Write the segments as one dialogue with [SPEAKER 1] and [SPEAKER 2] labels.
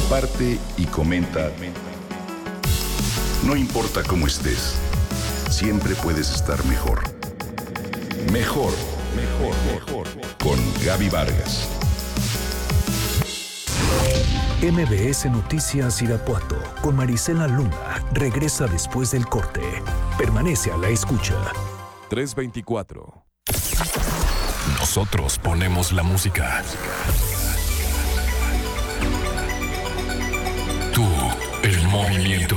[SPEAKER 1] comparte y comenta. No importa cómo estés, siempre puedes estar mejor. Mejor, mejor, mejor. Con Gaby Vargas.
[SPEAKER 2] MBS Noticias Irapuato con Marisela Luna regresa después del corte. Permanece a la escucha.
[SPEAKER 3] 324. Nosotros ponemos la música. Tú, el movimiento.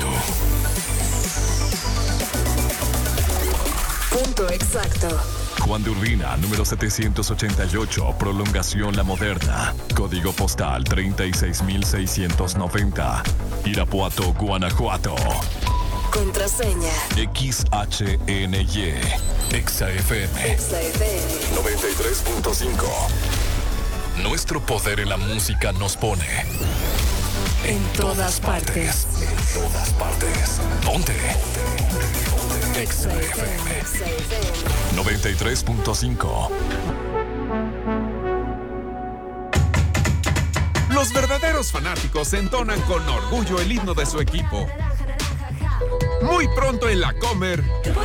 [SPEAKER 4] Punto exacto.
[SPEAKER 3] Juan de Urbina, número 788, prolongación La Moderna. Código postal 36690. Irapuato, Guanajuato.
[SPEAKER 4] Contraseña.
[SPEAKER 3] XHNY. XFM.
[SPEAKER 4] XFM.
[SPEAKER 3] 93.5. Nuestro poder en la música nos pone
[SPEAKER 4] en todas partes.
[SPEAKER 3] En todas partes. Ponte. XFM 93.5.
[SPEAKER 5] Los verdaderos fanáticos entonan con orgullo el himno de su equipo. Muy pronto en la Comer.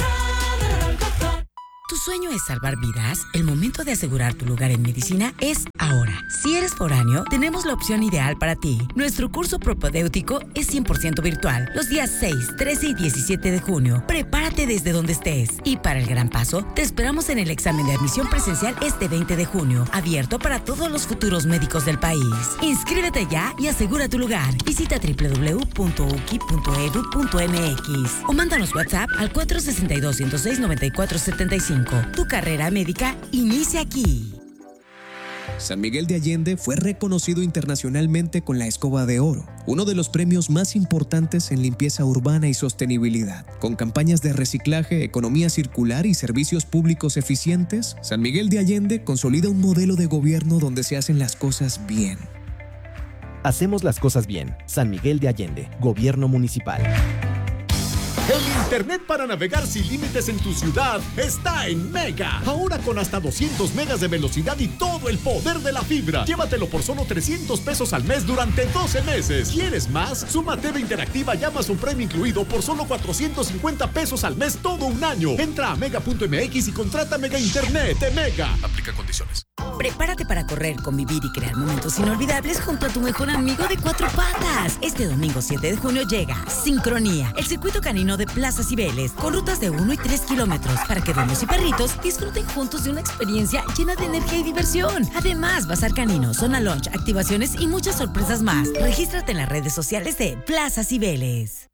[SPEAKER 6] ¿Tu sueño es salvar vidas? El momento de asegurar tu lugar en medicina es ahora. Si eres foráneo, tenemos la opción ideal para ti. Nuestro curso propedéutico es 100% virtual. Los días 6, 13 y 17 de junio. Prepárate desde donde estés. Y para el gran paso, te esperamos en el examen de admisión presencial este 20 de junio, abierto para todos los futuros médicos del país. Inscríbete ya y asegura tu lugar. Visita www.uki.edu.mx o mándanos WhatsApp al 462-106-9475. Tu carrera médica inicia aquí.
[SPEAKER 7] San Miguel de Allende fue reconocido internacionalmente con la Escoba de Oro, uno de los premios más importantes en limpieza urbana y sostenibilidad. Con campañas de reciclaje, economía circular y servicios públicos eficientes, San Miguel de Allende consolida un modelo de gobierno donde se hacen las cosas bien.
[SPEAKER 8] Hacemos las cosas bien. San Miguel de Allende, Gobierno Municipal.
[SPEAKER 9] El internet para navegar sin límites en tu ciudad está en Mega. Ahora con hasta 200 megas de velocidad y todo el poder de la fibra. Llévatelo por solo 300 pesos al mes durante 12 meses. ¿Quieres más? Suma TV interactiva y Amazon Prime incluido por solo 450 pesos al mes todo un año. Entra a mega.mx y contrata Mega Internet de Mega. Aplica condiciones.
[SPEAKER 6] Prepárate para correr, convivir y crear momentos inolvidables junto a tu mejor amigo de cuatro patas. Este domingo 7 de junio llega Sincronía, el circuito canino de Plaza Cibeles, con rutas de 1 y 3 kilómetros para que dueños y perritos disfruten juntos de una experiencia llena de energía y diversión. Además, bazar canino, zona lunch, activaciones y muchas sorpresas más. Regístrate en las redes sociales de Plaza Cibeles.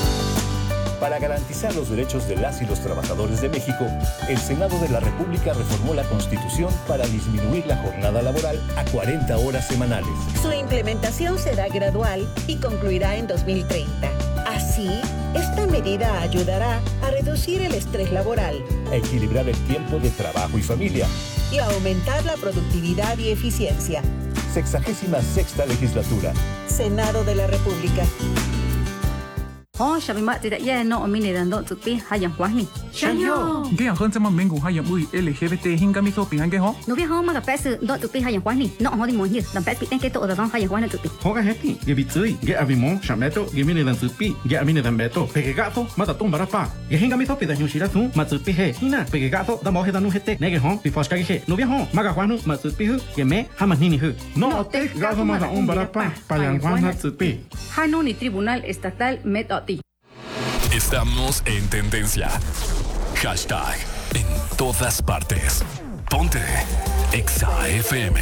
[SPEAKER 10] Para garantizar los derechos de las y los trabajadores de México, el Senado de la República reformó la Constitución para disminuir la jornada laboral a 40 horas semanales.
[SPEAKER 11] Su implementación será gradual y concluirá en 2030. Así, esta medida ayudará a reducir el estrés laboral,
[SPEAKER 10] a equilibrar el tiempo de trabajo y familia
[SPEAKER 11] y a aumentar la productividad y eficiencia.
[SPEAKER 10] 66ª legislatura.
[SPEAKER 11] Senado de la República.
[SPEAKER 12] Shabimat tidak ya no omini dan dok tupi hayang wahni.
[SPEAKER 13] Shanyo. Gaya hon sama minggu hayang ui LGBT hingga mi topi hange ho.
[SPEAKER 12] No via ho ma pes dok tupi hayang wahni. No ho di mo hi dan pes piten ke to dan hayang wahni tupi.
[SPEAKER 13] Ho ga heki ge bitui ge avimo shameto ge mini dan tupi ge amini dan beto pege gato mata tumba rapa. Ge hinga mi topi dan yushira tu ma tupi he hina pege gato da mo he dan nu hete nege ho bi foska ge he. No via ho ma ga wahnu ma tupi hu ge me hama nini hu. No te ga ho ma da umba rapa payang wahna tupi.
[SPEAKER 12] Hano ni Tribunal Estatal Metoti.
[SPEAKER 3] Estamos en tendencia. Hashtag en todas partes. Ponte XAFM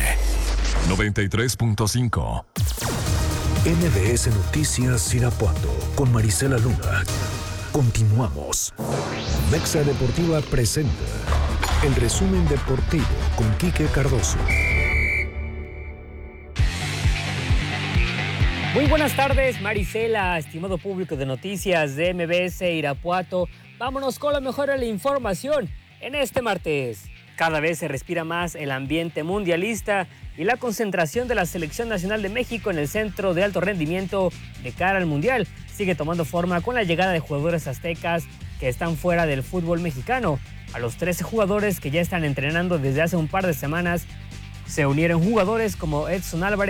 [SPEAKER 3] 93.5.
[SPEAKER 2] MBS Noticias Irapuato con Marisela Luna. Continuamos. Mexa Deportiva presenta el resumen deportivo con Quique Cardoso.
[SPEAKER 14] Muy buenas tardes, Marisela, estimado público de noticias de MBS Irapuato. Vámonos con lo mejor de la información en este martes. Cada vez se respira más el ambiente mundialista y la concentración de la Selección Nacional de México en el centro de alto rendimiento de cara al Mundial sigue tomando forma con la llegada de jugadores aztecas que están fuera del fútbol mexicano. A los 13 jugadores que ya están entrenando desde hace un par de semanas se unieron jugadores como Edson Álvarez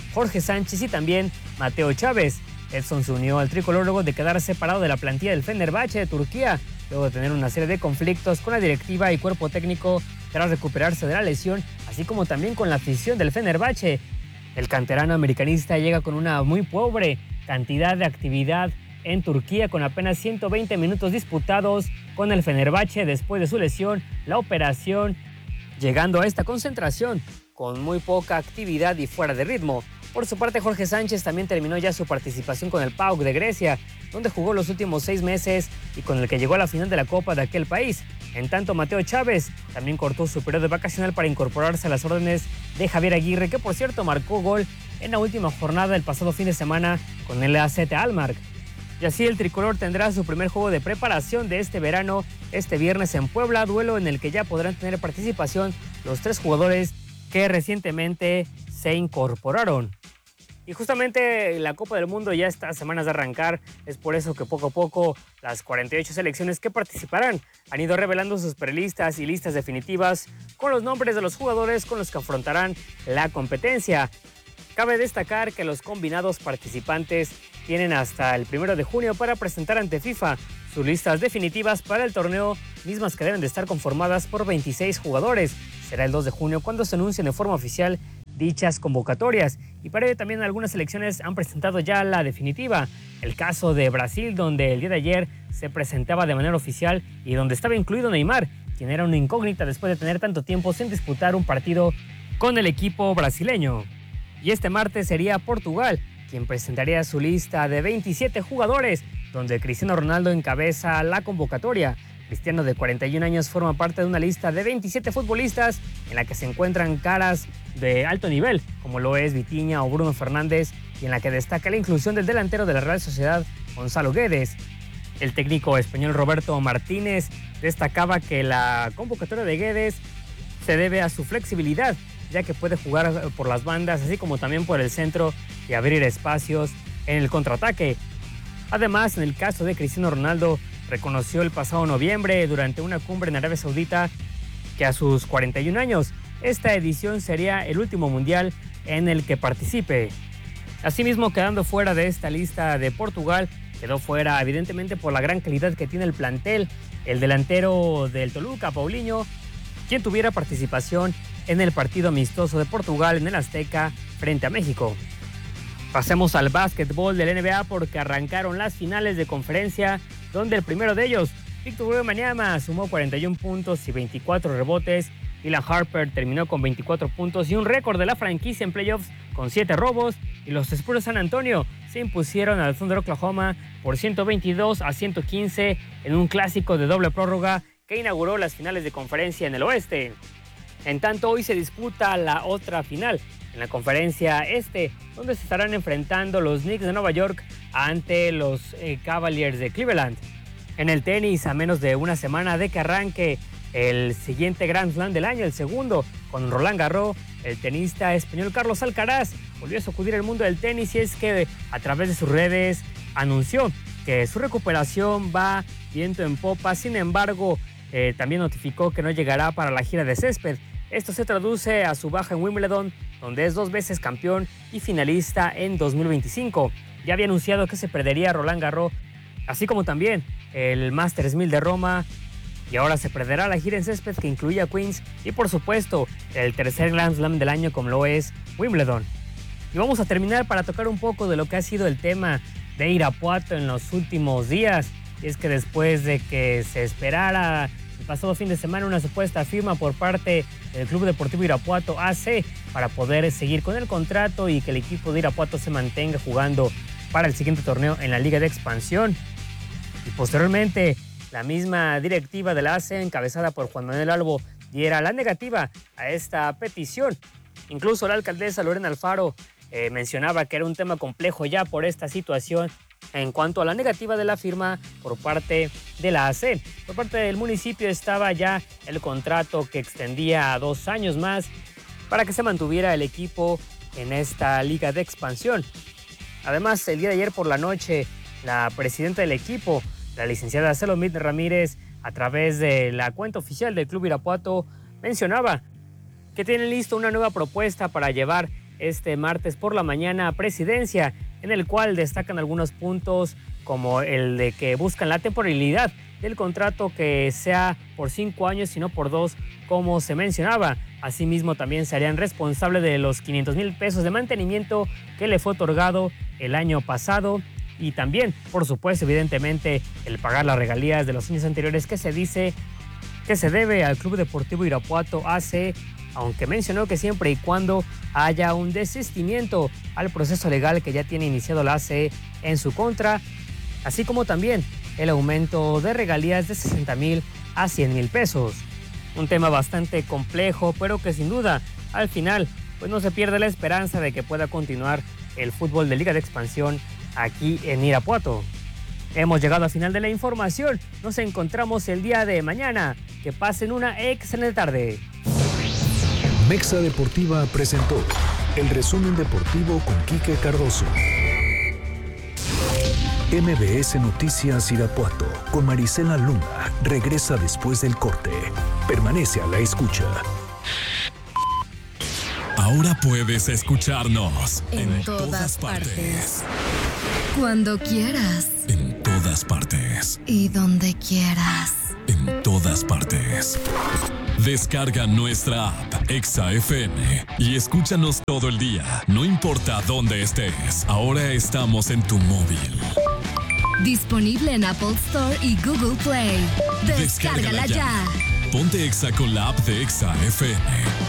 [SPEAKER 14] Jorge Sánchez y también Mateo Chávez. Edson se unió al tricolor luego de quedar separado de la plantilla del Fenerbahce de Turquía, luego de tener una serie de conflictos con la directiva y cuerpo técnico tras recuperarse de la lesión, así como también con la afición del Fenerbahce. El canterano americanista llega con una muy pobre cantidad de actividad en Turquía, con apenas 120 minutos disputados con el Fenerbahce después de su lesión, la operación, llegando a esta concentración con muy poca actividad y fuera de ritmo. Por su parte, Jorge Sánchez también terminó ya su participación con el PAOK de Grecia, donde jugó los últimos 6 meses y con el que llegó a la final de la Copa de aquel país. En tanto, Mateo Chávez también cortó su periodo vacacional para incorporarse a las órdenes de Javier Aguirre, que por cierto marcó gol en la última jornada del pasado fin de semana con el AZ Alkmaar. Y así el tricolor tendrá su primer juego de preparación de este verano, este viernes en Puebla, duelo en el que ya podrán tener participación los 3 jugadores que recientemente se incorporaron. Y justamente la Copa del Mundo ya está a semanas de arrancar, es por eso que poco a poco las 48 selecciones que participarán han ido revelando sus prelistas y listas definitivas con los nombres de los jugadores con los que afrontarán la competencia. Cabe destacar que los combinados participantes tienen hasta el 1 de junio para presentar ante FIFA sus listas definitivas para el torneo, mismas que deben de estar conformadas por 26 jugadores. Será el 2 de junio cuando se anuncien de forma oficial dichas convocatorias, y para ello también algunas selecciones han presentado ya la definitiva. El caso de Brasil, donde el día de ayer se presentaba de manera oficial y donde estaba incluido Neymar, quien era una incógnita después de tener tanto tiempo sin disputar un partido con el equipo brasileño. Y este martes sería Portugal quien presentaría su lista de 27 jugadores, donde Cristiano Ronaldo encabeza la convocatoria. Cristiano, de 41 años, forma parte de una lista de 27 futbolistas en la que se encuentran caras de alto nivel, como lo es Vitinha o Bruno Fernández, y en la que destaca la inclusión del delantero de la Real Sociedad, Gonzalo Guedes. El técnico español Roberto Martínez destacaba que la convocatoria de Guedes se debe a su flexibilidad, ya que puede jugar por las bandas, así como también por el centro y abrir espacios en el contraataque. Además, en el caso de Cristiano Ronaldo, reconoció el pasado noviembre durante una cumbre en Arabia Saudita que a sus 41 años esta edición sería el último mundial en el que participe. Asimismo, quedando fuera de esta lista de Portugal, quedó fuera evidentemente por la gran calidad que tiene el plantel, el delantero del Toluca, Paulinho, quien tuviera participación en el partido amistoso de Portugal en el Azteca frente a México. Pasemos al básquetbol del NBA porque arrancaron las finales de conferencia, donde el primero de ellos, Victor Wembanyama, sumó 41 puntos y 24 rebotes. Dylan Harper terminó con 24 puntos y un récord de la franquicia en playoffs con 7 robos. Y los Spurs de San Antonio se impusieron al Thunder Oklahoma por 122-115 en un clásico de doble prórroga que inauguró las finales de conferencia en el oeste. En tanto, hoy se disputa la otra final en la conferencia este, donde se estarán enfrentando los Knicks de Nueva York ante los Cavaliers de Cleveland. En el tenis, a menos de una semana de que arranque el siguiente Grand Slam del año, el segundo, con Roland Garros, el tenista español Carlos Alcaraz volvió a sacudir el mundo del tenis, y es que a través de sus redes anunció que su recuperación va viento en popa. Sin embargo, también notificó que no llegará para la gira de césped. Esto se traduce a su baja en Wimbledon, donde es 2 veces campeón y finalista en 2025. Ya había anunciado que se perdería Roland Garros, así como también el Masters 1000 de Roma, y ahora se perderá la gira en césped que incluía Queens y, por supuesto, el tercer Grand Slam del año, como lo es Wimbledon. Y vamos a terminar para tocar un poco de lo que ha sido el tema de Irapuato en los últimos días, y es que después de que se esperara el pasado fin de semana una supuesta firma por parte del Club Deportivo Irapuato AC para poder seguir con el contrato y que el equipo de Irapuato se mantenga jugando para el siguiente torneo en la Liga de Expansión. Y posteriormente, la misma directiva de la AC, encabezada por Juan Manuel Albo, diera la negativa a esta petición. Incluso la alcaldesa Lorena Alfaro mencionaba que era un tema complejo ya por esta situación en cuanto a la negativa de la firma por parte de la AC. Por parte del municipio estaba ya el contrato que extendía a 2 años más para que se mantuviera el equipo en esta Liga de Expansión. Además, el día de ayer por la noche, la presidenta del equipo, la licenciada Selomit Ramírez, a través de la cuenta oficial del Club Irapuato, mencionaba que tienen listo una nueva propuesta para llevar este martes por la mañana a Presidencia, en el cual destacan algunos puntos como el de que buscan la temporalidad del contrato, que sea por 5 años y no por 2, como se mencionaba. Asimismo, también se harían responsables de los 500,000 pesos de mantenimiento que le fue otorgado el año pasado. Y también, por supuesto, evidentemente, el pagar las regalías de los años anteriores que se dice que se debe al Club Deportivo Irapuato AC, aunque mencionó que siempre y cuando haya un desistimiento al proceso legal que ya tiene iniciado la AC en su contra, así como también el aumento de regalías de 60,000 a 100,000 pesos. Un tema bastante complejo, pero que sin duda, al final, pues no se pierde la esperanza de que pueda continuar el fútbol de Liga de Expansión aquí en Irapuato. Hemos llegado al final de la información. Nos encontramos el día de mañana. Que pasen una excelente tarde.
[SPEAKER 2] Mexa Deportiva presentó el resumen deportivo con Quique Cardoso. MBS Noticias Irapuato con Marisela Luna regresa después del corte. Permanece a la escucha.
[SPEAKER 3] Ahora puedes escucharnos
[SPEAKER 15] en todas partes. Cuando quieras.
[SPEAKER 3] En todas partes.
[SPEAKER 15] Y donde quieras.
[SPEAKER 3] En todas partes. Descarga nuestra app Exa FM y escúchanos todo el día, no importa dónde estés. Ahora estamos en tu móvil.
[SPEAKER 15] Disponible en Apple Store y Google Play. Descárgala ya.
[SPEAKER 3] Ponte Exa con la app de Exa FM.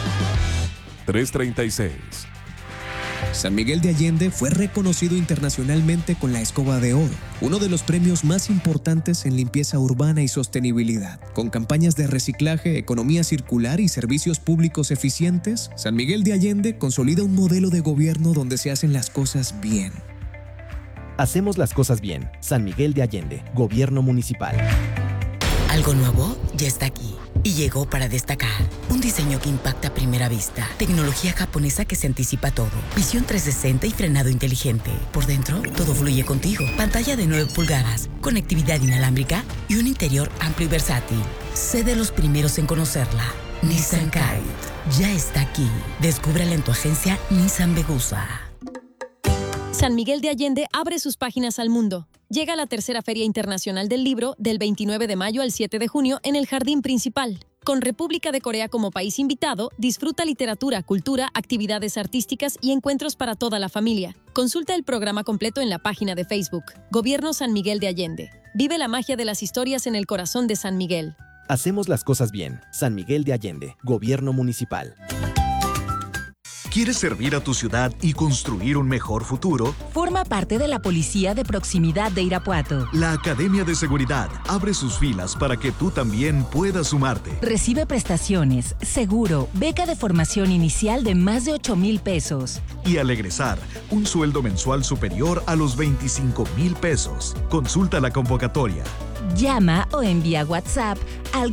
[SPEAKER 1] 3:36.
[SPEAKER 7] San Miguel de Allende fue reconocido internacionalmente con la Escoba de Oro, uno de los premios más importantes en limpieza urbana y sostenibilidad. Con campañas de reciclaje, economía circular y servicios públicos eficientes, San Miguel de Allende consolida un modelo de gobierno donde se hacen las cosas bien.
[SPEAKER 8] Hacemos las cosas bien. San Miguel de Allende, Gobierno Municipal.
[SPEAKER 6] Algo nuevo ya está aquí y llegó para destacar. Un diseño que impacta a primera vista. Tecnología japonesa que se anticipa a todo. Visión 360 y frenado inteligente. Por dentro, todo fluye contigo. Pantalla de 9 pulgadas, conectividad inalámbrica y un interior amplio y versátil. Sé de los primeros en conocerla. Nissan Kite ya está aquí. Descúbrela en tu agencia Nissan Vegusa.
[SPEAKER 16] San Miguel de Allende abre sus páginas al mundo. Llega la tercera Feria Internacional del Libro del 29 de mayo al 7 de junio en el Jardín Principal. Con República de Corea como país invitado, disfruta literatura, cultura, actividades artísticas y encuentros para toda la familia. Consulta el programa completo en la página de Facebook. Gobierno San Miguel de Allende. Vive la magia de las historias en el corazón de San Miguel.
[SPEAKER 8] Hacemos las cosas bien. San Miguel de Allende, Gobierno Municipal.
[SPEAKER 17] ¿Quieres servir a tu ciudad y construir un mejor futuro?
[SPEAKER 18] Forma parte de la Policía de Proximidad de Irapuato.
[SPEAKER 17] La Academia de Seguridad abre sus filas para que tú también puedas sumarte.
[SPEAKER 18] Recibe prestaciones, seguro, beca de formación inicial de más de 8,000 pesos.
[SPEAKER 17] Y al egresar, un sueldo mensual superior a los 25,000 pesos. Consulta la convocatoria.
[SPEAKER 18] Llama o envía WhatsApp al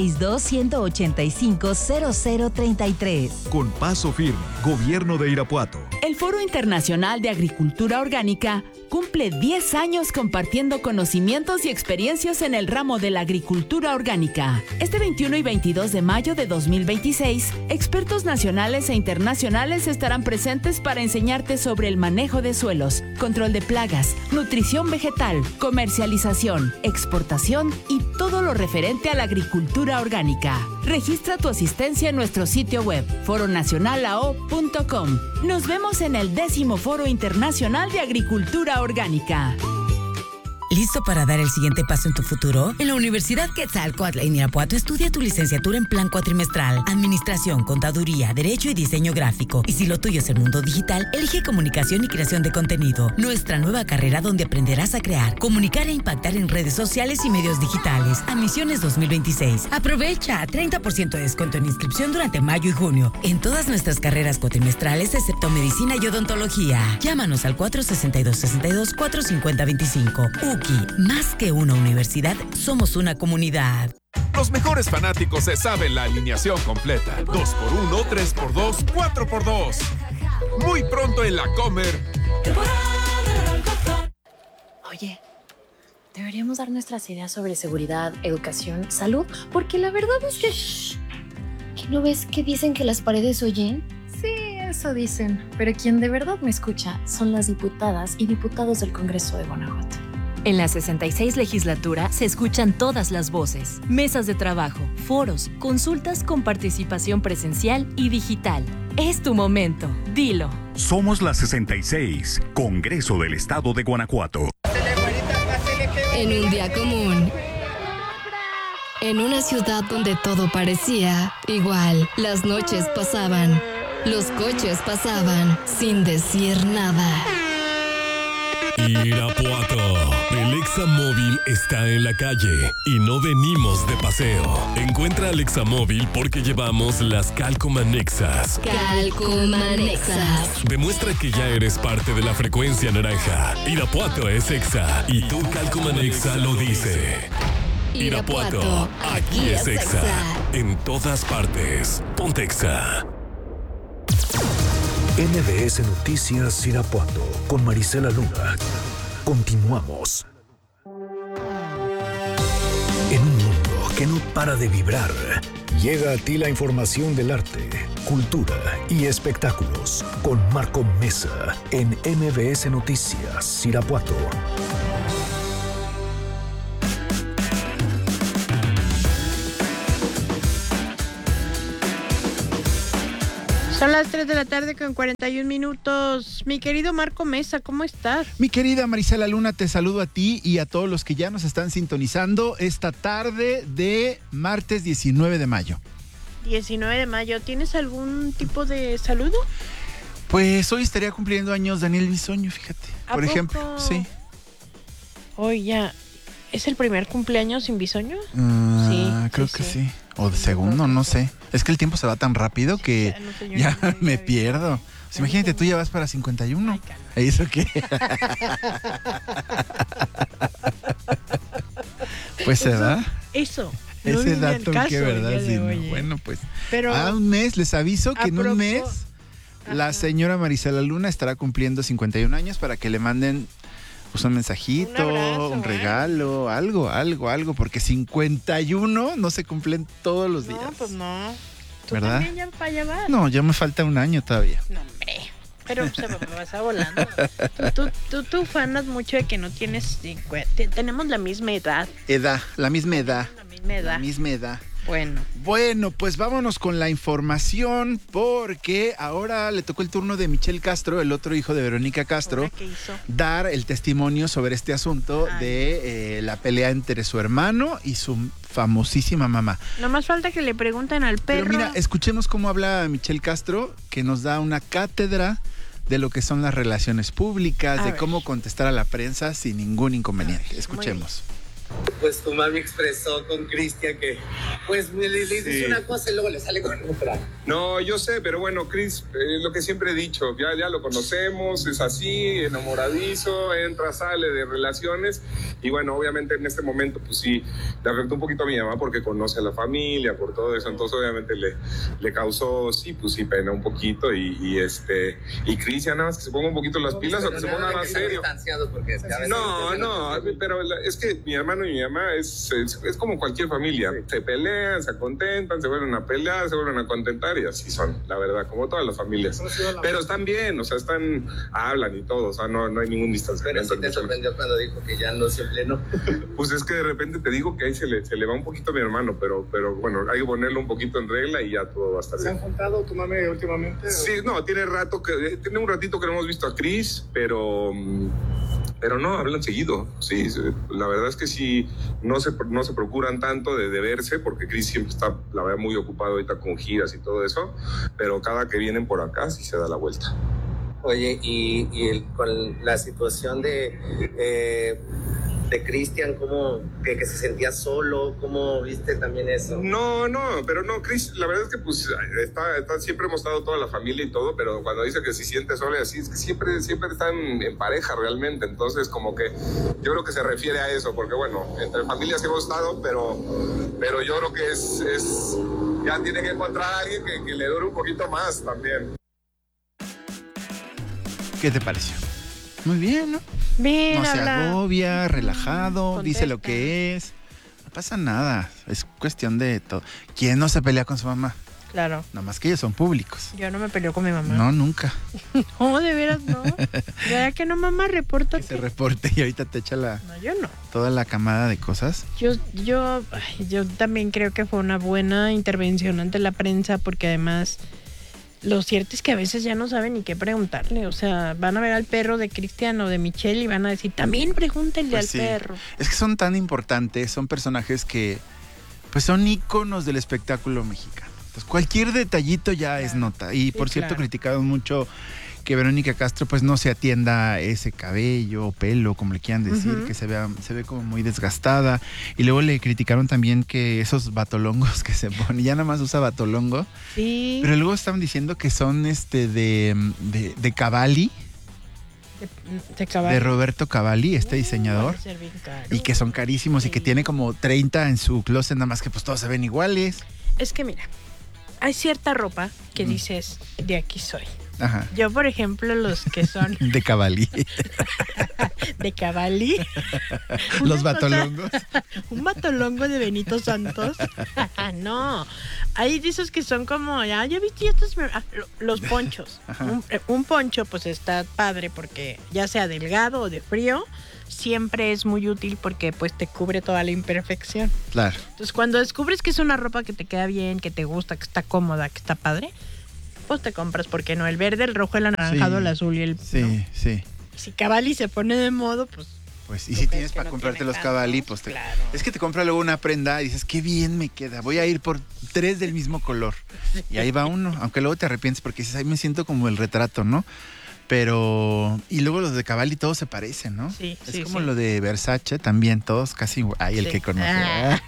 [SPEAKER 18] 462-185-0033.
[SPEAKER 17] Con paso firme, Gobierno de Irapuato.
[SPEAKER 19] El Foro Internacional de Agricultura Orgánica cumple 10 años compartiendo conocimientos y experiencias en el ramo de la agricultura orgánica. Este 21 y 22 de mayo de 2026, expertos nacionales e internacionales estarán presentes para enseñarte sobre el manejo de suelos, control de plagas, nutrición vegetal, comercialización, exportación y todo lo referente a la agricultura orgánica. Registra tu asistencia en nuestro sitio web, foronacionalao.com. Nos vemos en el 10º Foro Internacional de Agricultura Orgánica.
[SPEAKER 6] ¿Listo para dar el siguiente paso en tu futuro? En la Universidad Quetzalcóatl en Irapuato estudia tu licenciatura en plan cuatrimestral, Administración, Contaduría, Derecho y Diseño Gráfico. Y si lo tuyo es el mundo digital, elige Comunicación y Creación de Contenido, nuestra nueva carrera donde aprenderás a crear, comunicar e impactar en redes sociales y medios digitales. Admisiones 2026. Aprovecha 30% de descuento en inscripción durante mayo y junio en todas nuestras carreras cuatrimestrales excepto Medicina y Odontología. Llámanos al 462-62-450-25. Más que una universidad, somos una comunidad.
[SPEAKER 5] Los mejores fanáticos se saben la alineación completa. 2x1, 3x2, 4x2. Muy pronto en la Comer.
[SPEAKER 20] Oye, deberíamos dar nuestras ideas sobre seguridad, educación, salud, porque la verdad es que...
[SPEAKER 21] ¿Que no ves que dicen que las paredes oyen?
[SPEAKER 22] Sí,
[SPEAKER 20] Eso dicen, pero quien de verdad me escucha son las diputadas y diputados del Congreso de Guanajuato.
[SPEAKER 21] En la 66 legislatura se escuchan todas las voces, mesas de trabajo, foros, consultas con participación presencial y digital. Es tu momento, dilo.
[SPEAKER 1] Somos la 66, Congreso del Estado de Guanajuato.
[SPEAKER 15] En un día común, en una ciudad donde todo parecía igual, las noches pasaban, los coches pasaban sin decir nada.
[SPEAKER 3] Irapuato, el Examóvil está en la calle y no venimos de paseo. Encuentra al Examóvil porque llevamos las Calcomanexas.
[SPEAKER 15] Calcomanexas.
[SPEAKER 3] Demuestra que ya eres parte de la frecuencia naranja. Irapuato es Exa y tu Calcomanexa lo dice. Irapuato, aquí es Exa. En todas partes, ponte Exa.
[SPEAKER 2] MBS Noticias Irapuato con Marisela Luna. Continuamos. En un mundo que no para de vibrar, llega a ti la información del arte, cultura y espectáculos con Marco Mesa en MBS Noticias Irapuato.
[SPEAKER 22] Son las 3 de la tarde con 41 minutos. Mi querido Marco Mesa, ¿cómo estás?
[SPEAKER 23] Mi querida Marisela Luna, te saludo a ti y a todos los que ya nos están sintonizando esta tarde de martes 19 de mayo.
[SPEAKER 22] 19 de mayo. ¿Tienes algún tipo de saludo?
[SPEAKER 23] Pues hoy estaría cumpliendo años Daniel Bisoño, fíjate. Por ejemplo, sí.
[SPEAKER 22] Hoy ya. ¿Es el primer cumpleaños sin Bisoño?
[SPEAKER 23] Sí. Creo que sí. O de segundo, no sé. Es que el tiempo se va tan rápido que ya me pierdo. O sea, imagínate, tú ya vas para 51. ¿Y eso qué? Pues se da.
[SPEAKER 22] Eso.
[SPEAKER 23] Ese dato que verdad, sí. No. Bueno, pues. Pero a un mes, les aviso que en un mes la señora Marisela Luna estará cumpliendo 51 años para que le manden pues un mensajito, un abrazo, regalo, algo, porque 51 no se cumplen todos los días.
[SPEAKER 22] No, pues no. ¿Tú
[SPEAKER 23] ¿verdad?
[SPEAKER 22] También ya para llevar?
[SPEAKER 23] No, ya me falta un año todavía.
[SPEAKER 22] No, hombre, pero se me pasa volando. Tú fanas mucho de que no tienes 50. Tenemos la misma edad.
[SPEAKER 23] La misma edad. Bueno, pues vámonos con la información porque ahora le tocó el turno de Michelle Castro, el otro hijo de Verónica Castro, dar el testimonio sobre este asunto de la pelea entre su hermano y su famosísima mamá.
[SPEAKER 22] No más falta que le pregunten al perro.
[SPEAKER 23] Pero mira, escuchemos cómo habla Michelle Castro, que nos da una cátedra de lo que son las relaciones públicas, de cómo contestar a la prensa sin ningún inconveniente. Escuchemos.
[SPEAKER 24] Pues tu mami expresó con Cristian que pues le dice una cosa y luego le sale con otra.
[SPEAKER 25] No, yo sé, pero bueno, Chris, lo que siempre he dicho, ya lo conocemos, es así, enamoradizo, entra, sale de relaciones y bueno, obviamente en este momento pues sí, le afectó un poquito a mi mamá porque conoce a la familia, por todo eso, entonces obviamente le causó, sí, pues sí, pena un poquito y Cristian nada más que se ponga un poquito las pilas o que se ponga más serio. No, pero es que mi hermano y mi mamá es como cualquier familia. Se pelean, se contentan, se vuelven a pelear, se vuelven a contentar y así son, la verdad, como todas las familias. Pero están bien, o sea, hablan y todo, o sea, no hay ningún distanciamiento.
[SPEAKER 24] Pero sí te sorprendió cuando dijo que ya no se plenó.
[SPEAKER 25] Pues es que de repente te digo que ahí se le va un poquito a mi hermano, pero bueno, hay que ponerlo un poquito en regla y ya todo va a estar bien.
[SPEAKER 24] ¿Se han juntado tu mami últimamente?
[SPEAKER 25] Sí, no, tiene un ratito que no hemos visto a Chris, pero no, hablan seguido, sí, la verdad es que sí, no se procuran tanto de verse, porque Chris siempre está, la verdad, muy ocupado ahorita con giras y todo eso, pero cada que vienen por acá sí se da la vuelta.
[SPEAKER 24] Oye, y con la situación de Cristian, ¿cómo que se sentía solo? ¿Cómo viste también eso?
[SPEAKER 25] No, pero no, Chris, la verdad es que pues siempre hemos estado toda la familia y todo, pero cuando dice que se siente solo y así, es que siempre están en pareja realmente, entonces como que yo creo que se refiere a eso, porque bueno, entre familias hemos estado, pero yo creo que es ya tiene que encontrar a alguien que le dure un poquito más también.
[SPEAKER 23] ¿Qué te pareció? Muy bien, ¿no?
[SPEAKER 22] Bien,
[SPEAKER 23] no se agobia, relajado, contesta. Dice lo que es. No pasa nada, es cuestión de todo. ¿Quién no se pelea con su mamá?
[SPEAKER 22] Claro.
[SPEAKER 23] Nada más que ellos son públicos.
[SPEAKER 22] Yo no me peleo con mi mamá.
[SPEAKER 23] No, nunca.
[SPEAKER 22] No, de veras no. ¿Verdad que no, mamá? Repórtate.
[SPEAKER 23] Que se reporte y ahorita te echa
[SPEAKER 22] No, yo no.
[SPEAKER 23] toda la camada de cosas.
[SPEAKER 22] Yo también creo que fue una buena intervención ante la prensa, porque además lo cierto es que a veces ya no saben ni qué preguntarle. O sea, van a ver al perro de Cristian o de Michelle y van a decir, también pregúntenle
[SPEAKER 23] Pues
[SPEAKER 22] al perro.
[SPEAKER 23] Es que son tan importantes, son personajes que pues son íconos del espectáculo mexicano. Entonces, cualquier detallito ya es nota. Y por cierto, criticaron mucho que Verónica Castro pues no se atienda ese cabello o pelo, como le quieran decir, que se ve como muy desgastada. Y luego le criticaron también que esos batolongos que se pone, ya nada más usa batolongo.
[SPEAKER 22] Sí.
[SPEAKER 23] Pero luego estaban diciendo que son de Cavalli. De Roberto Cavalli, este diseñador. Y que son carísimos y que tiene como 30 en su closet, nada más que pues todos se ven iguales.
[SPEAKER 22] Es que mira, hay cierta ropa que dices, de aquí soy.
[SPEAKER 23] Ajá.
[SPEAKER 22] Yo, por ejemplo, los que son...
[SPEAKER 23] De Cavalli.
[SPEAKER 22] De Cavalli.
[SPEAKER 23] Los batolongos.
[SPEAKER 22] Un batolongo de Benito Santos. No. Hay de esos que son como, ya viste estos, los ponchos. Un poncho pues está padre porque ya sea delgado o de frío, siempre es muy útil porque pues te cubre toda la imperfección.
[SPEAKER 23] Claro.
[SPEAKER 22] Entonces cuando descubres que es una ropa que te queda bien, que te gusta, que está cómoda, que está padre, pues te compras, porque no, el verde, el rojo, el anaranjado, el azul y el...
[SPEAKER 23] Sí, ¿no? Sí.
[SPEAKER 22] Si Cavalli se pone de modo, pues...
[SPEAKER 23] y si tienes para comprarte los Cavalli, pues claro. Es que te compras luego una prenda y dices, qué bien me queda, voy a ir por 3 del mismo color. Y ahí va uno, aunque luego te arrepientes porque dices, ahí me siento como el retrato, ¿no? Pero... Y luego los de Cavalli todos se parecen, ¿no?
[SPEAKER 22] Sí,
[SPEAKER 23] es como lo de Versace, también todos casi igual. Ay, el que conoce.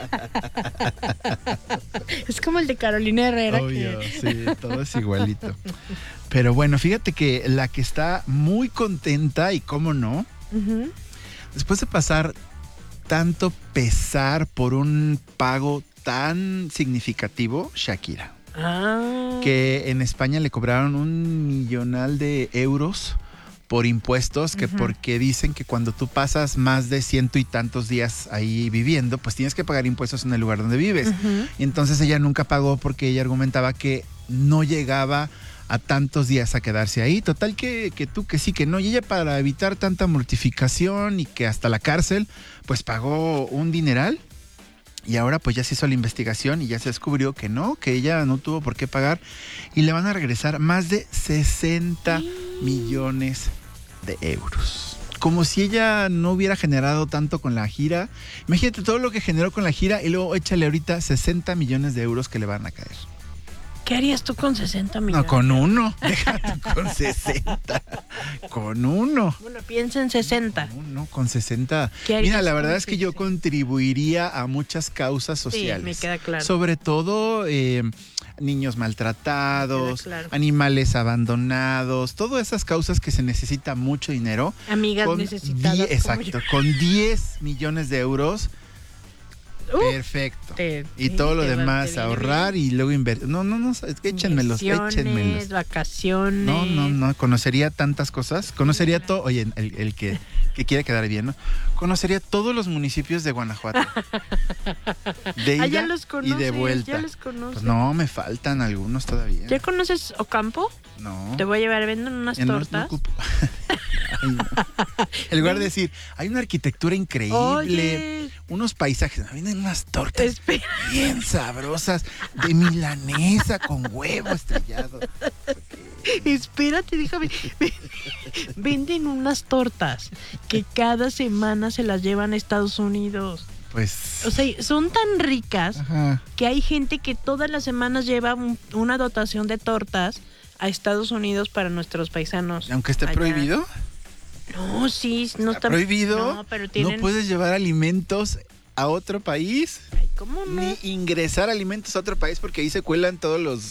[SPEAKER 22] Es como el de Carolina Herrera.
[SPEAKER 23] Obvio, sí, todo es igualito. Pero bueno, fíjate que la que está muy contenta, y cómo no, después de pasar tanto pesar por un pago tan significativo, Shakira. Que en España le cobraron 1 millonal de euros por impuestos, que porque dicen que cuando tú pasas más de 100 y tantos días ahí viviendo, pues tienes que pagar impuestos en el lugar donde vives. Y entonces ella nunca pagó porque ella argumentaba que no llegaba a tantos días a quedarse ahí. Total que tú que sí, que no. Y ella, para evitar tanta mortificación y que hasta la cárcel, pues pagó un dineral. Y ahora pues ya se hizo la investigación y ya se descubrió que no, que ella no tuvo por qué pagar. Y le van a regresar más de 60 millones de euros. Como si ella no hubiera generado tanto con la gira. Imagínate todo lo que generó con la gira y luego échale ahorita 60 millones de euros que le van a caer.
[SPEAKER 22] ¿Qué harías tú con 60 millones?
[SPEAKER 23] No, con uno. Déjate con 60. Con uno.
[SPEAKER 22] Bueno, piensa en 60.
[SPEAKER 23] No, con 60. Mira, la verdad es que yo contribuiría a muchas causas sociales.
[SPEAKER 22] Sí, me queda claro.
[SPEAKER 23] Sobre todo niños maltratados, animales abandonados, todas esas causas que se necesita mucho dinero.
[SPEAKER 22] Amigas necesitadas.
[SPEAKER 23] Exacto, con 10 millones de euros. Perfecto. Y todo lo demás, ahorrar y luego invertir. No, es que échenmelos.
[SPEAKER 22] Vacaciones.
[SPEAKER 23] No, conocería tantas cosas. Conocería todo. Oye, el que quiere quedar bien, ¿no? Conocería todos los municipios de Guanajuato. De ida
[SPEAKER 22] ya los conoces,
[SPEAKER 23] y de vuelta.
[SPEAKER 22] Ya los conoces.
[SPEAKER 23] Pues no, me faltan algunos todavía.
[SPEAKER 22] ¿Ya conoces Ocampo?
[SPEAKER 23] No.
[SPEAKER 22] Te voy a llevar, venden unas tortas.
[SPEAKER 23] Ay, no. En lugar de decir, hay una arquitectura increíble, unos paisajes, vienen unas tortas bien sabrosas de milanesa con huevo estrellado.
[SPEAKER 22] Espérate, déjame. Venden unas tortas que cada semana se las llevan a Estados Unidos.
[SPEAKER 23] Pues...
[SPEAKER 22] O sea, son tan ricas que hay gente que todas las semanas lleva una dotación de tortas a Estados Unidos para nuestros paisanos.
[SPEAKER 23] ¿Aunque esté prohibido?
[SPEAKER 22] No, sí, no está
[SPEAKER 23] prohibido.
[SPEAKER 22] No, pero tienen...
[SPEAKER 23] ¿No puedes llevar alimentos a otro país?
[SPEAKER 22] Ay, ¿cómo no?
[SPEAKER 23] Ni ingresar alimentos a otro país, porque ahí se cuelan todos los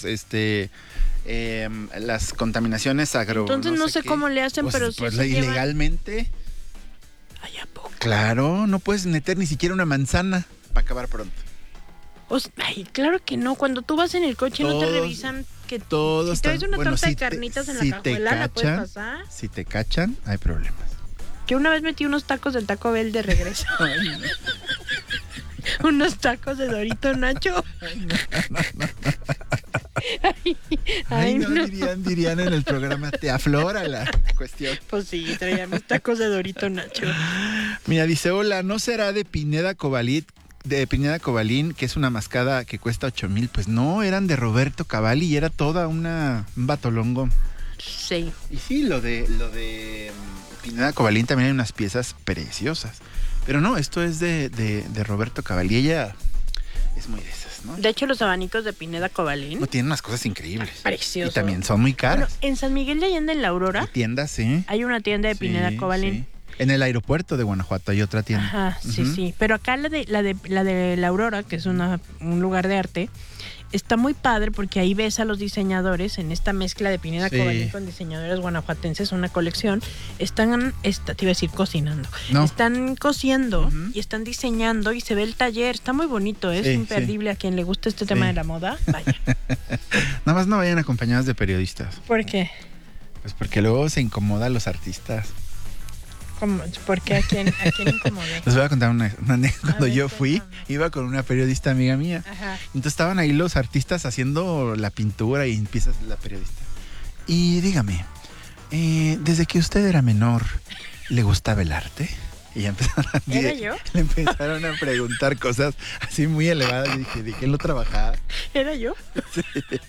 [SPEAKER 23] las contaminaciones
[SPEAKER 22] Entonces no sé cómo le hacen, pero
[SPEAKER 23] pues
[SPEAKER 22] sí
[SPEAKER 23] ilegalmente.
[SPEAKER 22] Ay, ¿a poco?
[SPEAKER 23] Claro, no puedes meter ni siquiera una manzana para acabar pronto.
[SPEAKER 22] Claro que no. Cuando tú vas en el coche no te revisan que
[SPEAKER 23] todos
[SPEAKER 22] si traes una torta de carnitas en la cajuela, la puedes pasar.
[SPEAKER 23] Si te cachan, hay problemas.
[SPEAKER 22] Yo una vez metí unos tacos del Taco Bell de regreso. Unos tacos de Dorito Nacho.
[SPEAKER 23] Ay, no. Dirían en el programa, te aflora la cuestión.
[SPEAKER 22] Pues sí, traía mis tacos de Dorito Nacho.
[SPEAKER 23] Mira, dice, hola, ¿no será de Pineda Cobalín, que es una mascada que cuesta 8,000? Pues no, eran de Roberto Cavalli y era toda un batolongo.
[SPEAKER 22] Sí.
[SPEAKER 23] Y sí, lo de Pineda Cobalín también hay unas piezas preciosas. Pero no, esto es de Roberto Cavalli. Ella es muy de esas, ¿no?
[SPEAKER 22] De hecho, los abanicos de Pineda Cobalín.
[SPEAKER 23] No, tienen unas cosas increíbles.
[SPEAKER 22] Preciosos.
[SPEAKER 23] Y también son muy caras.
[SPEAKER 22] Bueno, en San Miguel de Allende, en La Aurora.
[SPEAKER 23] Hay tiendas, sí.
[SPEAKER 22] Hay una tienda de Pineda Cobalín. Sí.
[SPEAKER 23] En el aeropuerto de Guanajuato hay otra tienda.
[SPEAKER 22] Ajá, sí. Pero acá la de La Aurora, que es un lugar de arte, está muy padre porque ahí ves a los diseñadores en esta mezcla de Pineda Cobalín con diseñadores guanajuatenses, una colección. Te iba a decir cocinando. No. Están cosiendo y están diseñando y se ve el taller. Está muy bonito, es imperdible a quien le gusta este tema de la moda. Vaya.
[SPEAKER 23] Nada más no vayan acompañados de periodistas.
[SPEAKER 22] ¿Por qué?
[SPEAKER 23] Pues porque luego se incomoda a los artistas.
[SPEAKER 22] ¿Por qué? ¿A quién incomodé?
[SPEAKER 23] Les voy a contar una anécdota. Cuando yo fui, iba con una periodista amiga mía. Ajá. Entonces estaban ahí los artistas haciendo la pintura y empieza la periodista. Y dígame, desde que usted era menor, ¿le gustaba el arte? Y ya empezaron
[SPEAKER 22] ¿Era yo?
[SPEAKER 23] Le empezaron a preguntar cosas así muy elevadas. Y dije, ¿de qué lo trabajaba?
[SPEAKER 22] ¿Era yo?
[SPEAKER 23] Sí.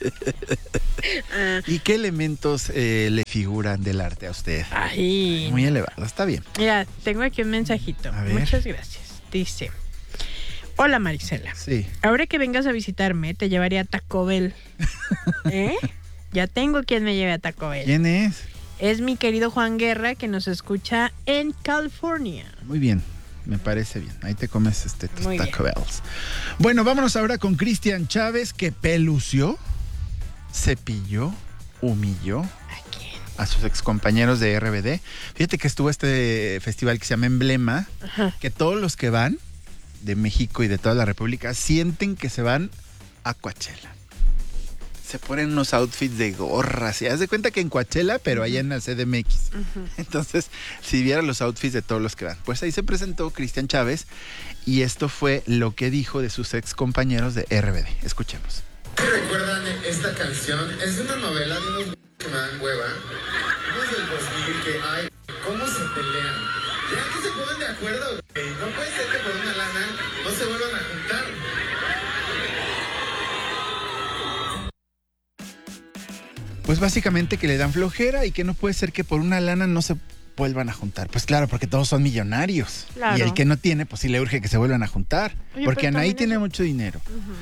[SPEAKER 23] ¿Y qué elementos le figuran del arte a usted?
[SPEAKER 22] Ay.
[SPEAKER 23] Muy elevado, está bien.
[SPEAKER 22] Mira, tengo aquí un mensajito. Muchas gracias. Dice, hola Marisela.
[SPEAKER 23] Sí.
[SPEAKER 22] Ahora que vengas a visitarme, te llevaría a Taco Bell. Ya tengo quien me lleve a Taco Bell.
[SPEAKER 23] ¿Quién es?
[SPEAKER 22] Es mi querido Juan Guerra, que nos escucha en California.
[SPEAKER 23] Muy bien, me parece bien. Ahí te comes tus Taco Bells. Bueno, vámonos ahora con Cristian Chávez, que pelució, cepilló, humilló a sus excompañeros de RBD. Fíjate que estuvo este festival que se llama Emblema, que todos los que van de México y de toda la República sienten que se van a Coachella. Se ponen unos outfits de gorras. Y haz de cuenta que en Coachella, pero allá en la CDMX. Entonces, si vieran los outfits de todos los que van. Pues ahí se presentó Cristian Chávez y esto fue lo que dijo de sus ex compañeros de RBD. Escuchemos.
[SPEAKER 4] ¿Recuerdan esta canción? Es una novela de unos que me dan hueva. Unos del 2000 que hay. ¿Cómo se pelean? Ya que se ponen de acuerdo, güey. No puede ser que por una lana no se vuelvan a juntar.
[SPEAKER 23] Pues básicamente que le dan flojera y que no puede ser que por una lana no se vuelvan a juntar. Pues claro, porque todos son millonarios. Claro. Y el que no tiene, pues sí le urge que se vuelvan a juntar. Oye, porque Anaí tiene mucho dinero.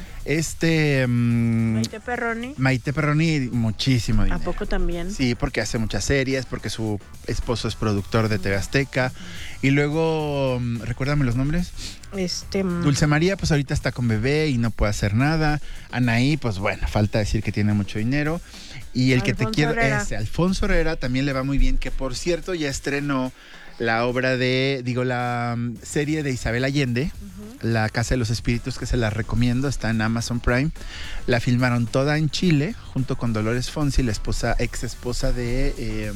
[SPEAKER 23] Maite Perroni, muchísimo dinero.
[SPEAKER 22] ¿A poco también?
[SPEAKER 23] Sí, porque hace muchas series, porque su esposo es productor de TV Azteca. Y luego, recuérdame los nombres. Dulce María, pues ahorita está con bebé y no puede hacer nada. Anaí, pues bueno, falta decir que tiene mucho dinero. Y el Alfonso que te quiero es Alfonso Herrera, también le va muy bien, que por cierto ya estrenó la la serie de Isabel Allende, La Casa de los Espíritus, que se la recomiendo, está en Amazon Prime. La filmaron toda en Chile, junto con Dolores Fonsi, la ex esposa de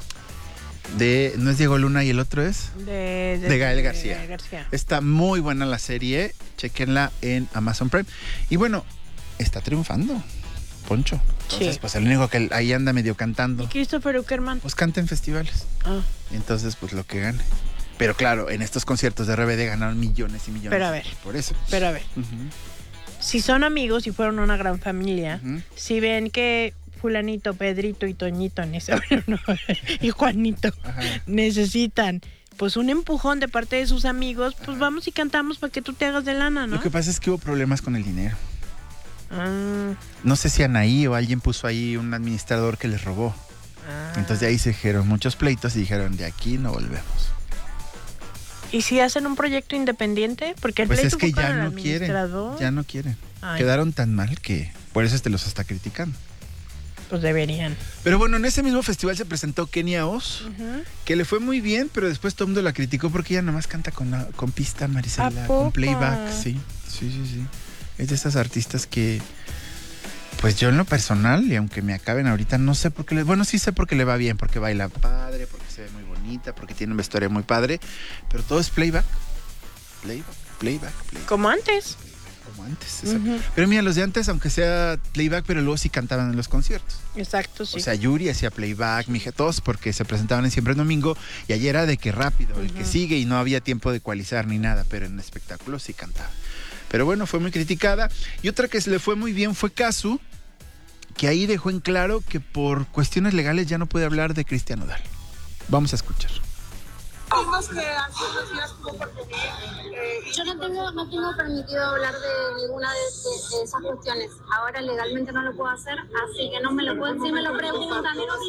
[SPEAKER 23] no es Diego Luna y el otro es de Gael García. Está muy buena la serie, chequenla en Amazon Prime. Y bueno, está triunfando Poncho. Entonces, pues el único que ahí anda medio cantando.
[SPEAKER 22] ¿Y Christopher Uckerman?
[SPEAKER 23] Pues canta en festivales. Y entonces, pues lo que gane. Pero claro, en estos conciertos de RBD ganaron millones y millones.
[SPEAKER 22] Pero a ver.
[SPEAKER 23] Por eso.
[SPEAKER 22] Pero a ver. Si son amigos y fueron una gran familia, si ven que fulanito, Pedrito y Toñito y Juanito necesitan pues un empujón de parte de sus amigos, pues vamos y cantamos para que tú te hagas de lana, ¿no?
[SPEAKER 23] Lo que pasa es que hubo problemas con el dinero. No sé si Anaí o alguien puso ahí un administrador que les robó. Entonces de ahí se dijeron muchos pleitos y dijeron, de aquí no volvemos.
[SPEAKER 22] ¿Y si hacen un proyecto independiente? Porque el
[SPEAKER 23] pues
[SPEAKER 22] pleito
[SPEAKER 23] es que
[SPEAKER 22] fue
[SPEAKER 23] ya
[SPEAKER 22] para
[SPEAKER 23] no
[SPEAKER 22] el
[SPEAKER 23] quieren. Ya no quieren. Quedaron tan mal que por eso te los está criticando.
[SPEAKER 22] Pues deberían.
[SPEAKER 23] Pero bueno, en ese mismo festival se presentó Kenia Oz, que le fue muy bien, pero después todo el mundo la criticó porque ella nomás canta con pista, Marisela, con playback. Sí. Es de esas artistas que, pues yo en lo personal, y aunque me acaben ahorita, no sé por qué sí sé por qué le va bien, porque baila padre, porque se ve muy bonita, porque tiene un vestuario muy padre, pero todo es playback.
[SPEAKER 22] Como antes.
[SPEAKER 23] como antes. Pero mira, los de antes, aunque sea playback, pero luego sí cantaban en los conciertos.
[SPEAKER 22] Exacto, sí.
[SPEAKER 23] O sea, Yuri hacía playback, Mije, todos, porque se presentaban en Siempre en Domingo, y ayer era de que rápido, el que sigue, y no había tiempo de ecualizar ni nada, pero en espectáculos sí cantaba. Pero bueno, fue muy criticada. Y otra que se le fue muy bien fue Casu, que ahí dejó en claro que por cuestiones legales ya no puede hablar de Cristian Nodal. Vamos a escuchar.
[SPEAKER 9] Vimos que hace unos días tuvo oportunidad. Yo no tengo permitido hablar de ninguna de esas cuestiones. Ahora legalmente no lo puedo hacer, así que no me lo pueden. Si me lo preguntan,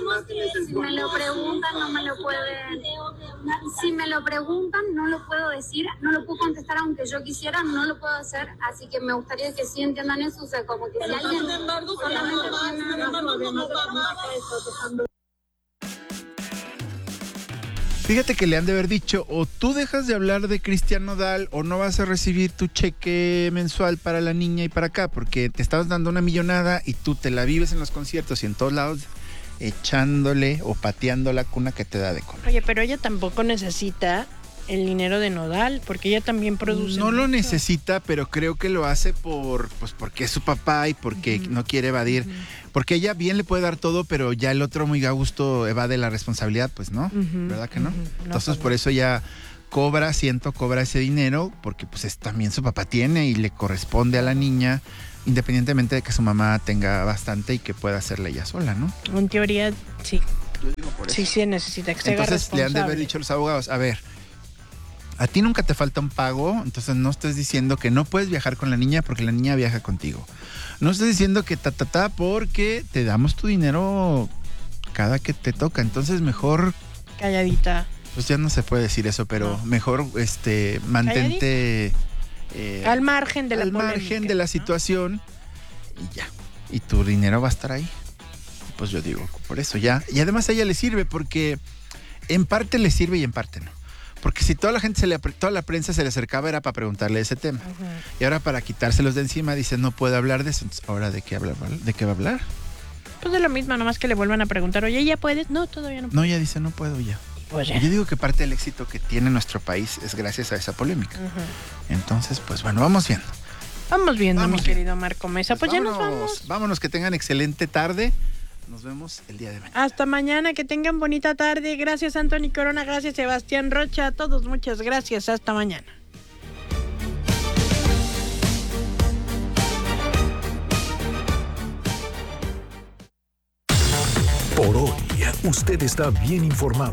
[SPEAKER 9] no me lo pueden. Si me lo preguntan, no lo puedo decir, no lo puedo contestar aunque yo quisiera, no lo puedo hacer. Así que me gustaría que sí entiendan eso, o sea, como que si alguien solamente
[SPEAKER 23] Fíjate que le han de haber dicho, o tú dejas de hablar de Cristian Nodal o no vas a recibir tu cheque mensual para la niña y para acá, porque te estabas dando una millonada y tú te la vives en los conciertos y en todos lados echándole o pateando la cuna que te da de comer.
[SPEAKER 22] Oye, pero ella tampoco necesita el dinero de Nodal, porque ella también produce.
[SPEAKER 23] No lo necesita, pero creo que lo hace porque es su papá y porque no quiere evadir. Porque ella bien le puede dar todo, pero ya el otro muy a gusto evade la responsabilidad, pues no, ¿verdad que no? Entonces por eso ella cobra ese dinero, porque pues también su papá tiene y le corresponde a la niña, independientemente de que su mamá tenga bastante y que pueda hacerle ella sola, ¿no?
[SPEAKER 22] En teoría, sí.
[SPEAKER 23] Yo digo por eso.
[SPEAKER 22] Sí, necesita que se haga
[SPEAKER 23] responsable. Entonces le han de haber dicho a los abogados, a ver, a ti nunca te falta un pago, entonces no estés diciendo que no puedes viajar con la niña porque la niña viaja contigo. No estés diciendo que porque te damos tu dinero cada que te toca. Entonces mejor...
[SPEAKER 22] Calladita.
[SPEAKER 23] Pues ya no se puede decir eso, pero mejor mantente...
[SPEAKER 22] al margen de la polémica,
[SPEAKER 23] margen de la situación y ya. Y tu dinero va a estar ahí. Pues yo digo, por eso ya. Y además a ella le sirve porque en parte le sirve y en parte no. Porque si toda la prensa se le acercaba era para preguntarle ese tema. Y ahora para quitárselos de encima dice no puede hablar de eso. Entonces, ¿ahora de qué va a hablar?
[SPEAKER 22] Pues de lo mismo, nomás que le vuelvan a preguntar, oye, ¿ya puedes? No, todavía no puedo.
[SPEAKER 23] No, ella dice no puedo ya. Pues ya. Yo digo que parte del éxito que tiene nuestro país es gracias a esa polémica. Entonces, pues bueno, vamos viendo.
[SPEAKER 22] Vamos viendo, mi querido Marco Mesa. Pues ya nos vamos.
[SPEAKER 23] Vámonos, que tengan excelente tarde. Nos vemos el día de mañana.
[SPEAKER 22] Hasta mañana, que tengan bonita tarde. Gracias, Anthony Corona. Gracias, Sebastián Rocha. A todos, muchas gracias. Hasta mañana.
[SPEAKER 2] Por hoy, usted está bien informado.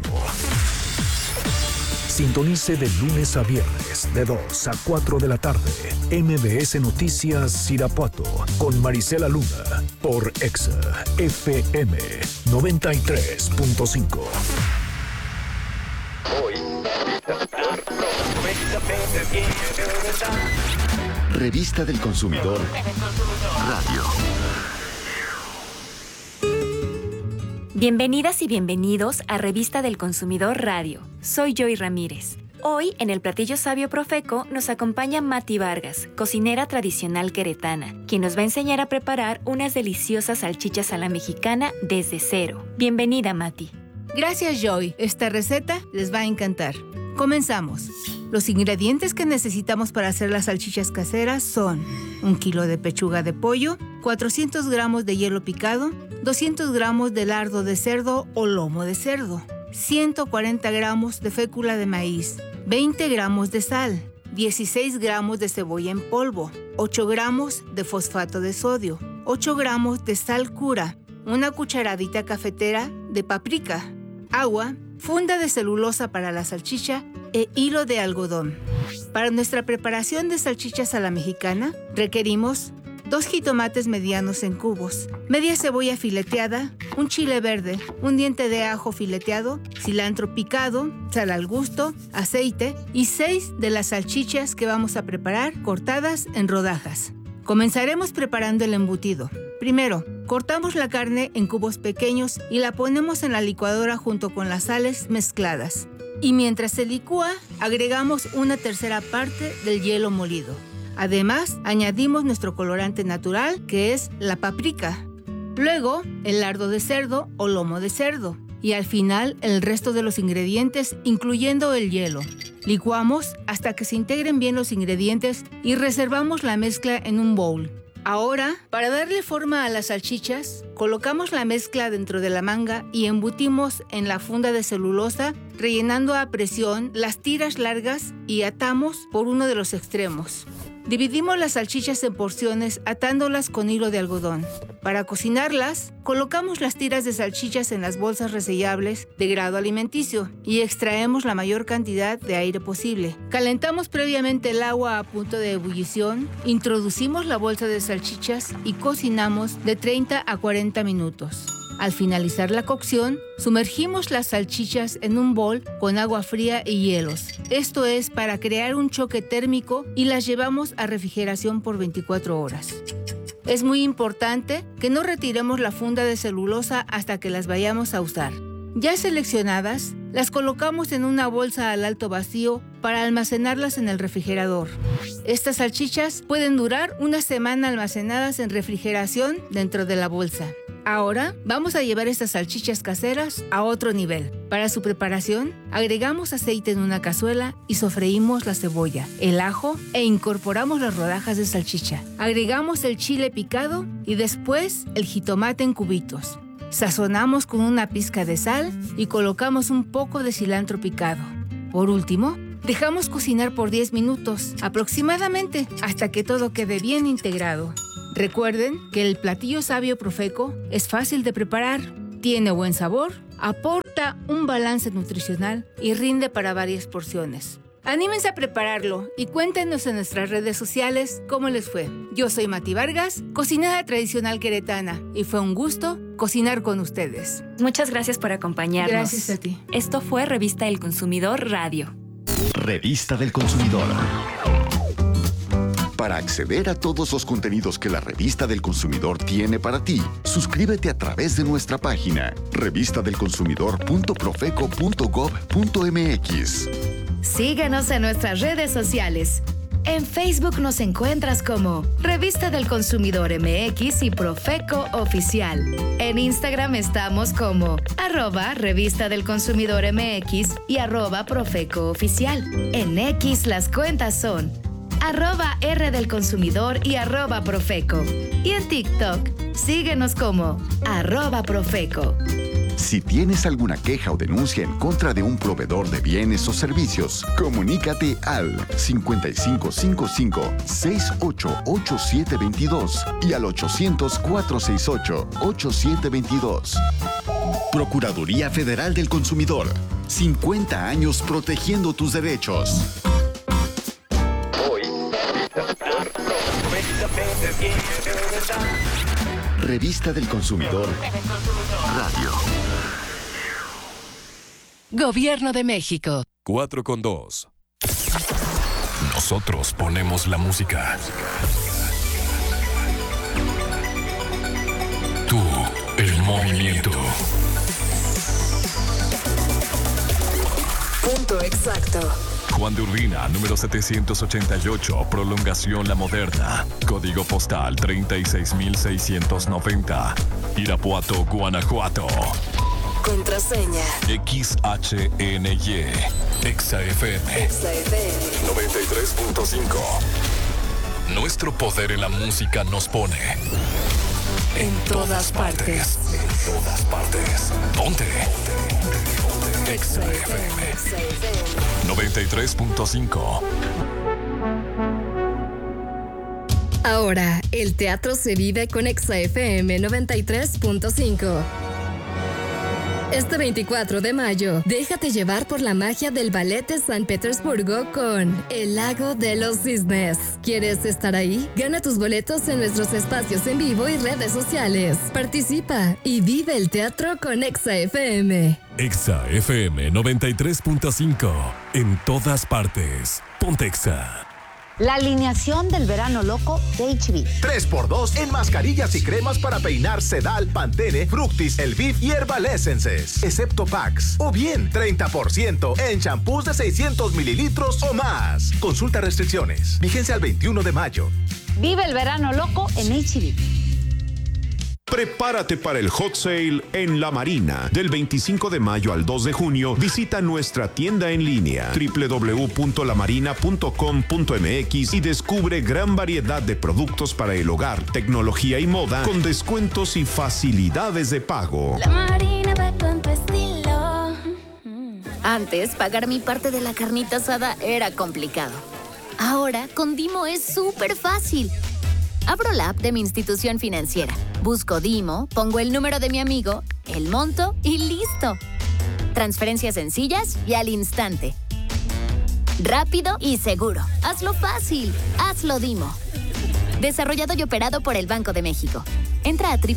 [SPEAKER 2] Sintonice de lunes a viernes, de 2 a 4 de la tarde, MBS Noticias Irapuato, con Marisela Luna, por Exa FM 93.5.
[SPEAKER 1] Revista del Consumidor Radio.
[SPEAKER 10] Bienvenidas y bienvenidos a Revista del Consumidor Radio. Soy Joy Ramírez. Hoy, en el Platillo Sabio Profeco, nos acompaña Mati Vargas, cocinera tradicional queretana, quien nos va a enseñar a preparar unas deliciosas salchichas a la mexicana desde cero. Bienvenida, Mati.
[SPEAKER 11] Gracias, Joy. Esta receta les va a encantar. Comenzamos. Los ingredientes que necesitamos para hacer las salchichas caseras son 1 kilo de pechuga de pollo, 400 gramos de hielo picado, 200 gramos de lardo de cerdo o lomo de cerdo, 140 gramos de fécula de maíz, 20 gramos de sal, 16 gramos de cebolla en polvo, 8 gramos de fosfato de sodio, 8 gramos de sal cura, una cucharadita cafetera de paprika, agua, funda de celulosa para la salchicha e hilo de algodón. Para nuestra preparación de salchichas a la mexicana, requerimos 2 jitomates medianos en cubos, media cebolla fileteada, un chile verde, un diente de ajo fileteado, cilantro picado, sal al gusto, aceite y 6 de las salchichas que vamos a preparar cortadas en rodajas. Comenzaremos preparando el embutido. Primero, cortamos la carne en cubos pequeños y la ponemos en la licuadora junto con las sales mezcladas. Y mientras se licúa, agregamos una tercera parte del hielo molido. Además, añadimos nuestro colorante natural, que es la paprika. Luego, el lardo de cerdo o lomo de cerdo. y al final el resto de los ingredientes, incluyendo el hielo. Licuamos hasta que se integren bien los ingredientes y reservamos la mezcla en un bowl. Ahora, para darle forma a las salchichas, colocamos la mezcla dentro de la manga y embutimos en la funda de celulosa, rellenando a presión las tiras largas y atamos por uno de los extremos. Dividimos las salchichas en porciones atándolas con hilo de algodón. Para cocinarlas, colocamos las tiras de salchichas en las bolsas resellables de grado alimenticio y extraemos la mayor cantidad de aire posible. Calentamos previamente el agua a punto de ebullición, introducimos la bolsa de salchichas y cocinamos de 30 a 40 minutos. Al finalizar la cocción, sumergimos las salchichas en un bol con agua fría y hielos. Esto es para crear un choque térmico y las llevamos a refrigeración por 24 horas. Es muy importante que no retiremos la funda de celulosa hasta que las vayamos a usar. Ya seleccionadas, las colocamos en una bolsa al alto vacío para almacenarlas en el refrigerador. Estas salchichas pueden durar una semana almacenadas en refrigeración dentro de la bolsa. Ahora vamos a llevar estas salchichas caseras a otro nivel. Para su preparación, agregamos aceite en una cazuela y sofreímos la cebolla, el ajo e incorporamos las rodajas de salchicha. Agregamos el chile picado y después el jitomate en cubitos. Sazonamos con una pizca de sal y colocamos un poco de cilantro picado. Por último, dejamos cocinar por 10 minutos aproximadamente hasta que todo quede bien integrado. Recuerden que el platillo sabio Profeco es fácil de preparar, tiene buen sabor, aporta un balance nutricional y rinde para varias porciones. Anímense a prepararlo y cuéntenos en nuestras redes sociales cómo les fue. Yo soy Mati Vargas, cocinera tradicional queretana, y fue un gusto cocinar con ustedes.
[SPEAKER 10] Muchas gracias por acompañarnos.
[SPEAKER 11] Gracias a ti.
[SPEAKER 10] Esto fue Revista del Consumidor Radio.
[SPEAKER 1] Revista del Consumidor. Para acceder a todos los contenidos que la Revista del Consumidor tiene para ti, suscríbete a través de nuestra página revistadelconsumidor.profeco.gov.mx.
[SPEAKER 7] Síguenos en nuestras redes sociales. En Facebook nos encuentras como Revista del Consumidor MX y Profeco Oficial. En Instagram estamos como @Revista del Consumidor MX y @Profeco Oficial. En X las cuentas son @R del Consumidor y @Profeco. Y en TikTok, síguenos como @Profeco.
[SPEAKER 1] Si tienes alguna queja o denuncia en contra de un proveedor de bienes o servicios, comunícate al 5555-688722 y al 800-468-8722. Procuraduría Federal del Consumidor. 50 años protegiendo tus derechos. Revista del Consumidor Radio.
[SPEAKER 18] Gobierno de México.
[SPEAKER 3] 4:2. Nosotros ponemos la música. Tú, el movimiento.
[SPEAKER 7] Punto exacto.
[SPEAKER 3] Juan de Urbina, número 788, prolongación La Moderna. Código postal 36690. Irapuato, Guanajuato.
[SPEAKER 7] Contraseña.
[SPEAKER 3] XHNY. EXA-FM. 93.5. Nuestro poder en la música nos pone en todas partes. En todas partes. Ponte. EXA-FM 93.5.
[SPEAKER 15] Ahora, el teatro se vive con EXA-FM 93.5. Este 24 de mayo, déjate llevar por la magia del Ballet de San Petersburgo con El Lago de los Cisnes. ¿Quieres estar ahí? Gana tus boletos en nuestros espacios en vivo y redes sociales. Participa y vive el teatro con EXA-FM.
[SPEAKER 3] EXA-FM 93.5. En todas partes. Ponte EXA.
[SPEAKER 12] La alineación del verano loco de HB.
[SPEAKER 13] 3x2 en mascarillas y cremas para peinar Sedal, Pantene, Fructis, Elviv y Herbal Essences, excepto packs. O bien 30% en champús de 600 mililitros o más. Consulta restricciones. Vigencia al 21 de mayo.
[SPEAKER 12] Vive el verano loco en HB.
[SPEAKER 8] Prepárate para el Hot Sale en La Marina. Del 25 de mayo al 2 de junio, visita nuestra tienda en línea www.lamarina.com.mx y descubre gran variedad de productos para el hogar, tecnología y moda con descuentos y facilidades de pago.
[SPEAKER 14] La Marina va con tu estilo. Antes, pagar mi parte de la carnita asada era complicado. Ahora, con Dimo es súper fácil. Abro la app de mi institución financiera, busco Dimo, pongo el número de mi amigo, el monto y ¡listo! Transferencias sencillas y al instante. Rápido y seguro. Hazlo fácil. Hazlo Dimo. Desarrollado y operado por el Banco de México. Entra a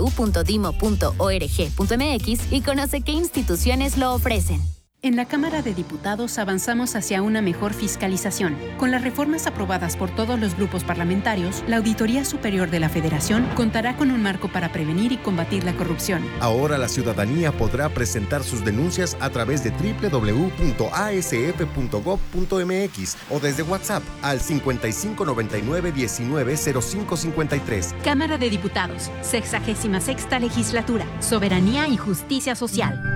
[SPEAKER 14] www.dimo.org.mx y conoce qué instituciones lo ofrecen.
[SPEAKER 16] En la Cámara de Diputados avanzamos hacia una mejor fiscalización. Con las reformas aprobadas por todos los grupos parlamentarios, la Auditoría Superior de la Federación contará con un marco para prevenir y combatir la corrupción.
[SPEAKER 17] Ahora la ciudadanía podrá presentar sus denuncias a través de www.asf.gov.mx o desde WhatsApp al 5599-190553.
[SPEAKER 16] Cámara de Diputados, 66ª Legislatura, Soberanía y Justicia Social.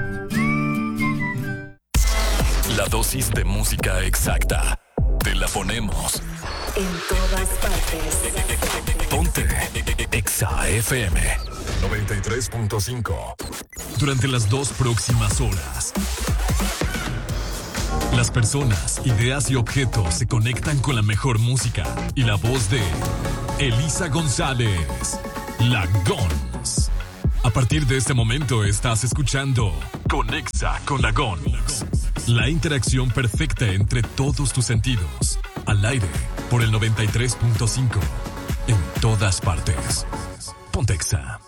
[SPEAKER 3] La dosis de música exacta. Te la ponemos.
[SPEAKER 14] En todas partes.
[SPEAKER 3] Ponte Exa FM 93.5. Durante las 2 próximas horas, las personas, ideas y objetos se conectan con la mejor música y la voz de Elisa González, La Gons. A partir de este momento estás escuchando Conexa con La Gons. La interacción perfecta entre todos tus sentidos. Al aire, por el 93.5. En todas partes. Ponte Exa.